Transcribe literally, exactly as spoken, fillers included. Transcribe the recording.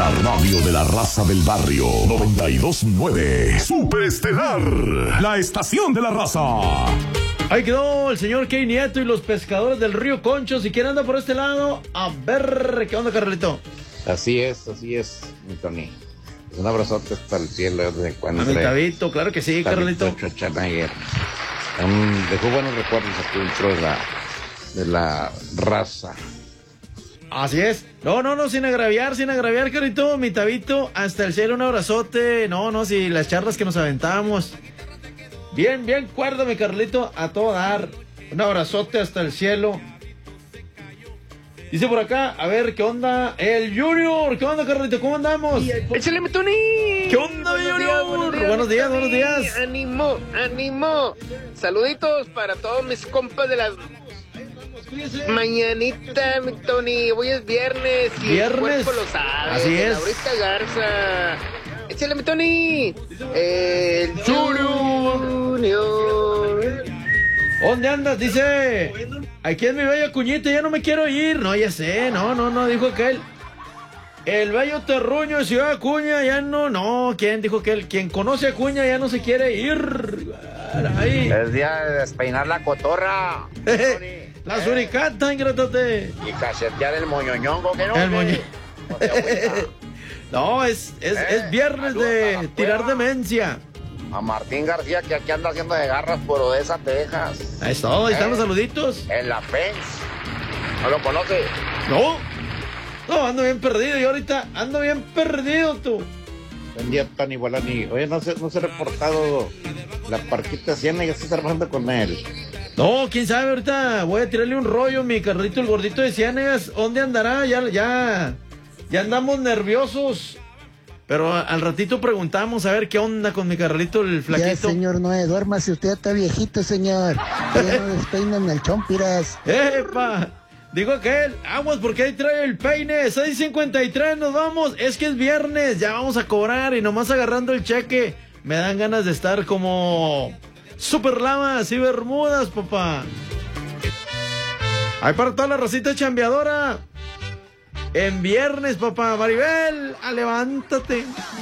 La radio de la raza del barrio. noventa y dos punto nueve. Superestelar. La estación de la raza. Ahí quedó el señor Key Nieto y los pescadores del río Concho. Si quieren anda por este lado, a ver, ¿qué onda, Carlito? Así es, así es, mi Tony. Un abrazote hasta el cielo desde cuando. A mi Tabito, claro que sí, Carlito. Um, dejó buenos recuerdos aquí dentro de la, de la raza. Así es. No, no, no, sin agraviar, sin agraviar, Carlito, mi Tabito, hasta el cielo, un abrazote. No, no, si las charlas que nos aventamos. Bien, bien, cuérdame, Carlito, a todo dar. Un abrazote hasta el cielo. Dice por acá, a ver, ¿qué onda? El Junior, ¿qué onda, Carlito? ¿Cómo andamos? ¡Échale, mi Tony! ¿Qué onda, mi Junior? Buenos días, buenos días, buenos días. ¡Ánimo, ánimo! Saluditos para todos mis compas de la mañanita, mi Tony. Hoy es viernes y ¿Viernes? el cuerpo lo sabe. Así es. Laurita Garza. ¡Échale, mi Tony! El Junior. ¿Dónde andas? Dice, aquí es mi bella cuñita, ya no me quiero ir. No, ya sé, no, no, no, dijo aquel. El bello terruño de Ciudad Acuña, ya no, no, ¿quién dijo aquel? Quien conoce a Acuña ya no se quiere ir. Ahí. Es día de despeinar la cotorra. La suricata, ingratote. Y cachetear el moñoñongo, que no. El moño. No te agüita. No, es, es, Eh, es viernes saludos a de la tirar cueva. demencia. A Martín García, que aquí anda haciendo de garras por Odessa, Texas. Ahí está, ahí están Eh. los saluditos. En la Pence. ¿No lo conoce? No, no, ando bien perdido. Y ahorita ando bien perdido, tú. Un día tan igual a ni. Oye, no se, no se ha reportado la Parquita Ciénaga, ¿qué está trabajando con él? No, quién sabe, ahorita voy a tirarle un rollo, mi Carlito, el gordito de Ciénegas. ¿Dónde andará? Ya, ya, ya andamos nerviosos. Pero al ratito preguntamos a ver qué onda con mi Carlito, el flaquito. Ya, señor Noé, duérmase, usted está viejito, señor. Ya no despeinan el chompiras. ¡Epa! Digo aquel, aguas porque ahí trae el peine. seis cincuenta y tres, nos vamos. Es que es viernes, ya vamos a cobrar y nomás agarrando el cheque. Me dan ganas de estar como Super Lamas y Bermudas, papá. Ahí para toda la racita chambeadora. En viernes, papá. Maribel, a levántate.